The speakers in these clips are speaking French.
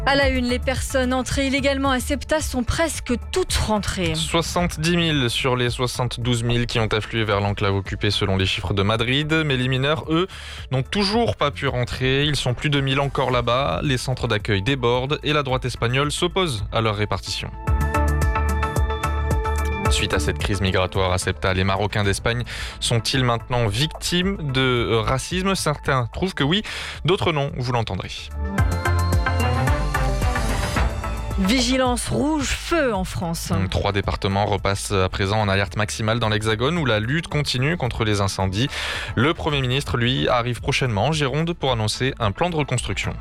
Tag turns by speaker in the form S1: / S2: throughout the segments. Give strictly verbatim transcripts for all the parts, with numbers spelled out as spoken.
S1: À la une, les personnes entrées illégalement à Ceuta sont presque toutes rentrées.
S2: soixante-dix mille sur les soixante-douze mille qui ont afflué vers l'enclave occupée selon les chiffres de Madrid. Mais les mineurs, eux, n'ont toujours pas pu rentrer. Ils sont plus de mille encore là-bas. Les centres d'accueil débordent et la droite espagnole s'oppose à leur répartition. Suite à cette crise migratoire à Ceuta, les Marocains d'Espagne sont-ils maintenant victimes de racisme ? Certains trouvent que oui, d'autres non, vous l'entendrez.
S1: Vigilance rouge, feu en France.
S2: Trois départements repassent à présent en alerte maximale dans l'Hexagone où la lutte continue contre les incendies. Le Premier ministre, lui, arrive prochainement en Gironde pour annoncer un plan de reconstruction.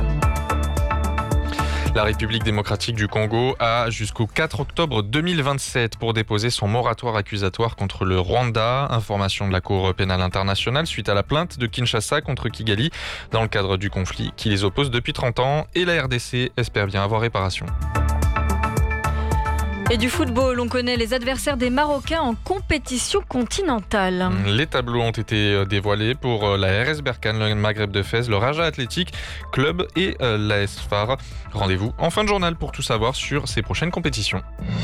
S2: La République démocratique du Congo a jusqu'au quatre octobre deux mille vingt-sept pour déposer son moratoire accusatoire contre le Rwanda. Information de la Cour pénale internationale suite à la plainte de Kinshasa contre Kigali dans le cadre du conflit qui les oppose depuis trente ans. Et la R D C espère bien avoir réparation.
S1: Et du football, on connaît les adversaires des Marocains en compétition continentale.
S2: Les tableaux ont été dévoilés pour la R S Berkane, le Maghreb de Fès, le Raja Athletic Club et l'A S F A R. Rendez-vous en fin de journal pour tout savoir sur ces prochaines compétitions.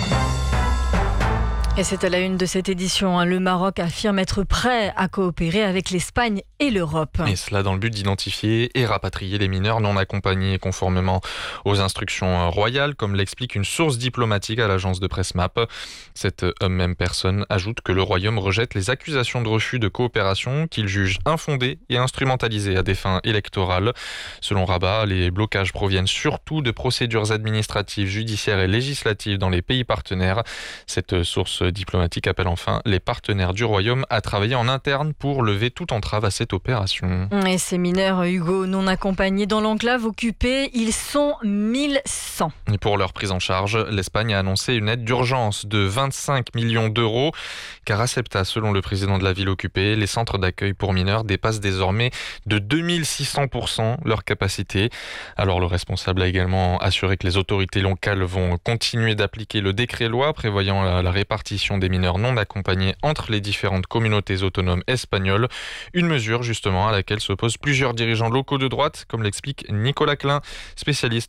S1: Et c'est à la une de cette édition. Hein. Le Maroc affirme être prêt à coopérer avec l'Espagne et l'Europe.
S2: Et cela dans le but d'identifier et rapatrier les mineurs non accompagnés conformément aux instructions royales, comme l'explique une source diplomatique à l'agence de presse M A P. Cette même personne ajoute que le Royaume rejette les accusations de refus de coopération qu'il juge infondées et instrumentalisées à des fins électorales. Selon Rabat, les blocages proviennent surtout de procédures administratives, judiciaires et législatives dans les pays partenaires. Cette source diplomatique appelle enfin les partenaires du Royaume à travailler en interne pour lever toute entrave à cette opération.
S1: Et ces mineurs, Hugo, non accompagnés dans l'enclave occupée, ils sont mille cent.
S2: Et pour leur prise en charge, l'Espagne a annoncé une aide d'urgence de vingt-cinq millions d'euros. Car à Ceuta, selon le président de la ville occupée, les centres d'accueil pour mineurs dépassent désormais de deux mille six cents pour cent leur capacité. Alors le responsable a également assuré que les autorités locales vont continuer d'appliquer le décret-loi prévoyant la, la répartition des mineurs non accompagnés entre les différentes communautés autonomes espagnoles. Une mesure justement à laquelle s'opposent plusieurs dirigeants locaux de droite, comme l'explique Nicolas Klein, spécialiste